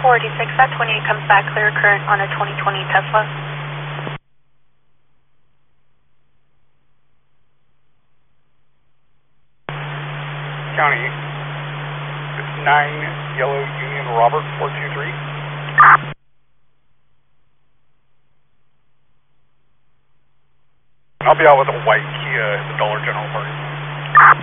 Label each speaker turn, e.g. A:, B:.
A: 486 at 28 comes back, clear current on a 2020 Tesla.
B: County 59 Yellow Union Robert 423. I'll be out with a white Kia at the Dollar General party.